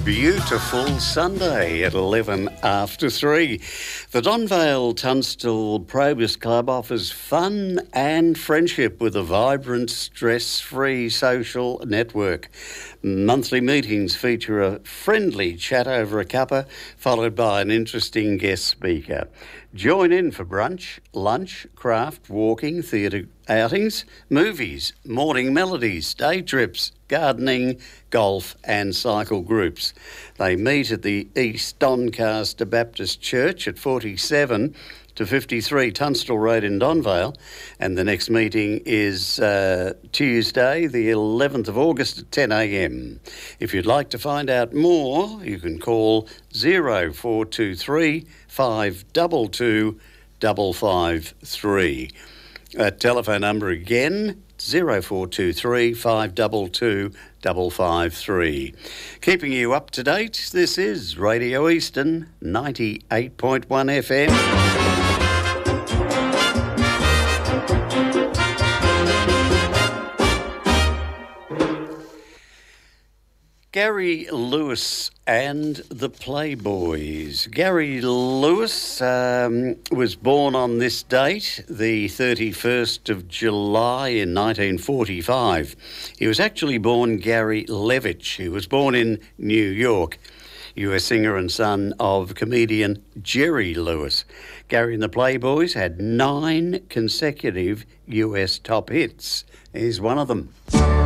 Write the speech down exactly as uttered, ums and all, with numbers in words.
Beautiful Sunday at eleven after three. The Donvale Tunstall Probus Club offers fun and friendship with a vibrant, stress-free social network. Monthly meetings feature a friendly chat over a cuppa, followed by an interesting guest speaker. Join in for brunch, lunch, craft, walking, theatre outings, movies, morning melodies, day trips, gardening, golf and cycle groups. They meet at the East Doncaster Baptist Church at forty-seven to fifty-three Tunstall Road in Donvale, and the next meeting is uh, Tuesday the eleventh of August at ten a m. If you'd like to find out more, you can call zero four two three, five two two, five five three. That telephone number again, zero four two three, five two two, five five three. Keeping you up to date, this is Radio Eastern ninety-eight point one F M. Gary Lewis and the Playboys. Gary Lewis um, was born on this date, the thirty-first of July in nineteen forty-five. He was actually born Gary Levitch. He was born in New York. U S singer and son of comedian Jerry Lewis. Gary and the Playboys had nine consecutive U S top hits. Here's one of them.